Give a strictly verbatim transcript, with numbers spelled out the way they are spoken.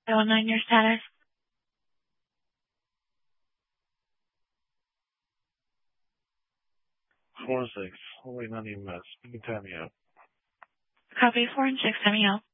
oh nine, your status. Four six. Waiting on E M S. You can tell me out. Copy four and six, having out.